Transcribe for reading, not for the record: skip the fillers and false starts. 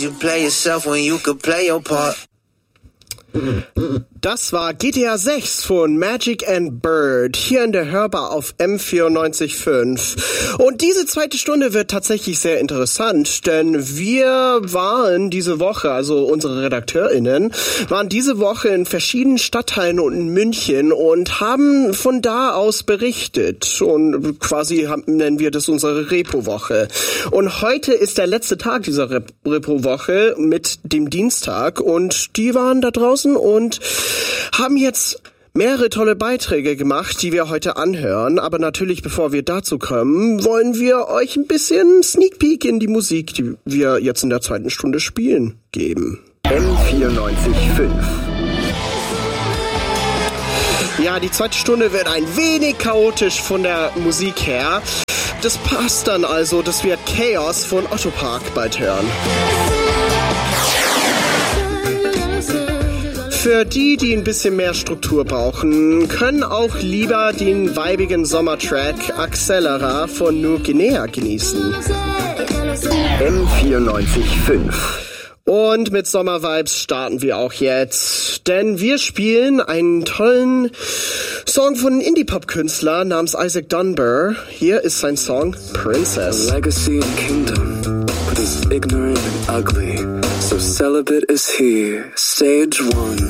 you play yourself when you could play your part? Das war GTA 6 von Magic and Bird hier in der Hörbar auf M94.5. Und diese zweite Stunde wird tatsächlich sehr interessant, denn wir waren diese Woche, also unsere RedakteurInnen, waren diese Woche in verschiedenen Stadtteilen und in München und haben von da aus berichtet. Und quasi nennen wir das unsere Repo-Woche. Und heute ist der letzte Tag dieser Repo-Woche mit dem Dienstag und die waren da draußen und haben jetzt mehrere tolle Beiträge gemacht, die wir heute anhören. Aber natürlich, bevor wir dazu kommen, wollen wir euch ein bisschen Sneak Peek in die Musik, die wir jetzt in der zweiten Stunde spielen, geben. M94.5. Ja, die zweite Stunde wird ein wenig chaotisch von der Musik her. Das passt dann also, dass wir Chaos von Otto Park bald hören. Für die ein bisschen mehr Struktur brauchen, können auch lieber den weibigen Sommertrack Accelera von New Guinea genießen. M94.5. Und mit Sommervibes starten wir auch jetzt, denn wir spielen einen tollen Song von einem Indie-Pop-Künstler namens Isaac Dunbar. Hier ist sein Song Princess. A legacy and kingdom, but is ignorant and ugly, so celibate is he. Stage 1.